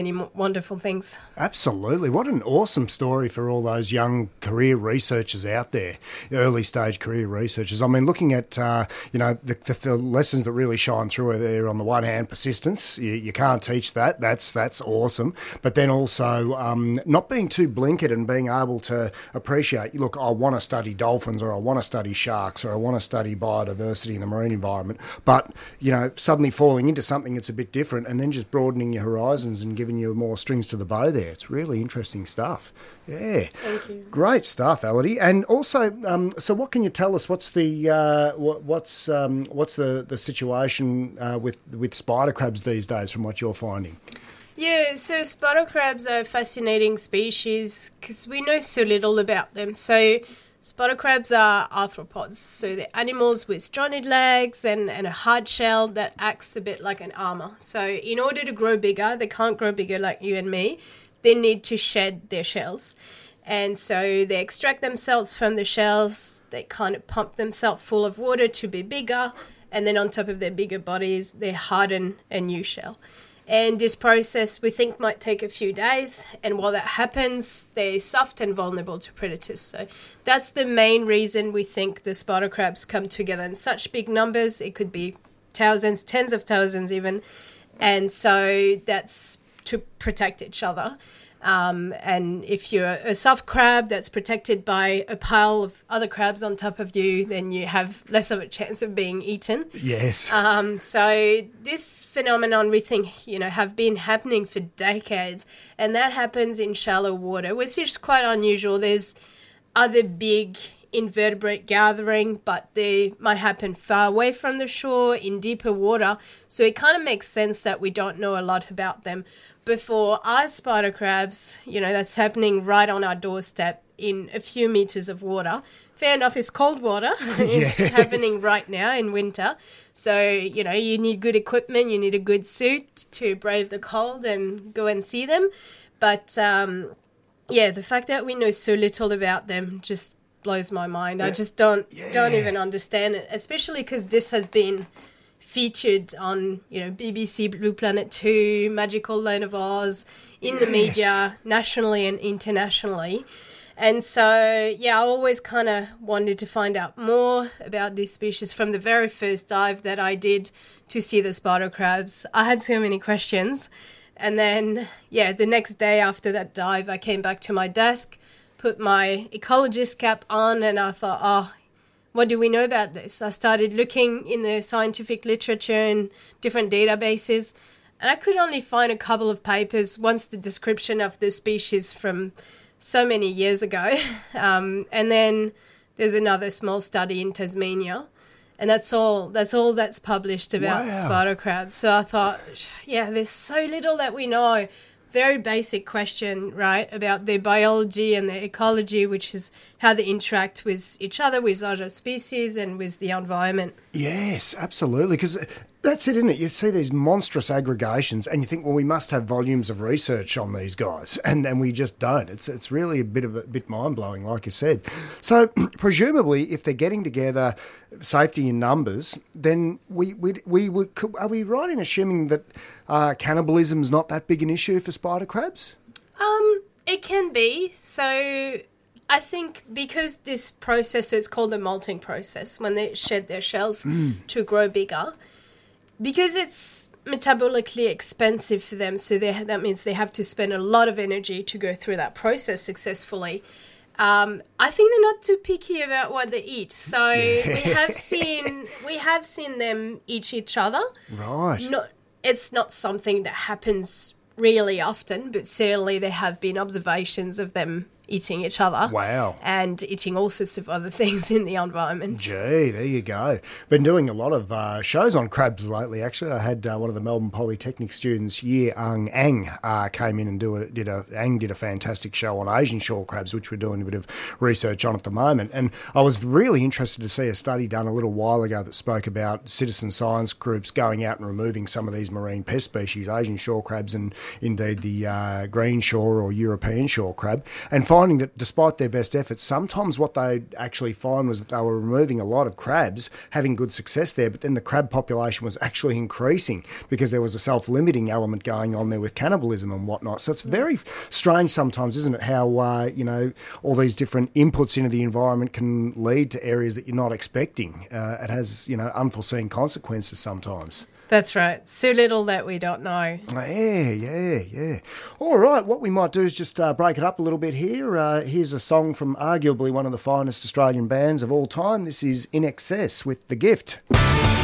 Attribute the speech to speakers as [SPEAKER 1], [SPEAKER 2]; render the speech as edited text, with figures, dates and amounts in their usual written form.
[SPEAKER 1] wonderful things.
[SPEAKER 2] Absolutely. What an awesome story for all those young career researchers out there, early stage career researchers. I mean, looking at, the lessons that really shine through are there. On the one hand, persistence. You can't teach that. That's awesome. But then also not being too blinkered and being able to appreciate, look, I want to study dolphins, or I want to study sharks, or I want to study biodiversity in the marine environment. But, suddenly falling into something that's a bit different, and then just broadening your horizons and giving you more strings to the bow there. It's really interesting stuff. Yeah.
[SPEAKER 1] Thank you.
[SPEAKER 2] Great stuff, Elodie. And also, so what can you tell us? What's the situation with spider crabs these days, from what you're finding?
[SPEAKER 1] Yeah, so spider crabs are a fascinating species because we know so little about them. So spider crabs are arthropods, so they're animals with jointed legs and a hard shell that acts a bit like an armor. So in order to grow bigger, they can't grow bigger like you and me. They need to shed their shells. And so they extract themselves from the shells, they kind of pump themselves full of water to be bigger, and then on top of their bigger bodies, they harden a new shell. And this process we think might take a few days. And while that happens, they're soft and vulnerable to predators. So that's the main reason we think the spider crabs come together in such big numbers. It could be thousands, tens of thousands even. And so that's to protect each other. And if you're a soft crab that's protected by a pile of other crabs on top of you, then you have less of a chance of being eaten.
[SPEAKER 2] Yes.
[SPEAKER 1] So this phenomenon we think, have been happening for decades, and that happens in shallow water, which is quite unusual. There's other big invertebrate gathering, but they might happen far away from the shore in deeper water. So it kind of makes sense that we don't know a lot about them. Before our spider crabs, that's happening right on our doorstep in a few meters of water. Fair enough, it's cold water. It's happening right now in winter. So, you need good equipment, you need a good suit to brave the cold and go and see them. But, the fact that we know so little about them just blows my mind. Yeah. I just don't even understand it, especially because this has been featured on, BBC Blue Planet 2, Magical Land of Oz, in the media, nationally and internationally. And so, I always kind of wanted to find out more about this species from the very first dive that I did to see the spider crabs. I had so many questions. And then, the next day after that dive, I came back to my desk, put my ecologist cap on, and I thought, what do we know about this? I started looking in the scientific literature and different databases, and I could only find a couple of papers, once the description of the species from so many years ago. And then there's another small study in Tasmania, and that's all that's published about spider crabs. So I thought, there's so little that we know. Very basic question, right, about their biology and their ecology, which is how they interact with each other, with other species, and with the environment.
[SPEAKER 2] Yes, absolutely, because that's it, isn't it? You see these monstrous aggregations and you think, well, we must have volumes of research on these guys, and we just don't. It's really a bit mind-blowing, like you said. So presumably, if they're getting together, safety in numbers, then are we right in assuming that cannibalism's not that big an issue for spider crabs?
[SPEAKER 1] It can be. So I think because this process is called the molting process, when they shed their shells to grow bigger, because it's metabolically expensive for them, so that means they have to spend a lot of energy to go through that process successfully. I think they're not too picky about what they eat. So we have seen them eat each other.
[SPEAKER 2] Right.
[SPEAKER 1] It's not something that happens really often, but certainly there have been observations of them eating each other.
[SPEAKER 2] Wow.
[SPEAKER 1] And eating all sorts of other things in the environment.
[SPEAKER 2] Gee, there you go. Been doing a lot of shows on crabs lately, actually. I had one of the Melbourne Polytechnic students, Ye Ang, came in and did a fantastic show on Asian shore crabs, which we're doing a bit of research on at the moment. And I was really interested to see a study done a little while ago that spoke about citizen science groups going out and removing some of these marine pest species, Asian shore crabs and indeed the green shore or European shore crab, and finding finding that despite their best efforts, sometimes what they actually find was that they were removing a lot of crabs, having good success there, but then the crab population was actually increasing because there was a self-limiting element going on there with cannibalism and whatnot. So it's very strange sometimes, isn't it, how, all these different inputs into the environment can lead to areas that you're not expecting. It has, unforeseen consequences sometimes.
[SPEAKER 1] That's right. So little that we don't know.
[SPEAKER 2] Yeah. All right, what we might do is just break it up a little bit here. Here's a song from arguably one of the finest Australian bands of all time. This is In Excess with The Gift.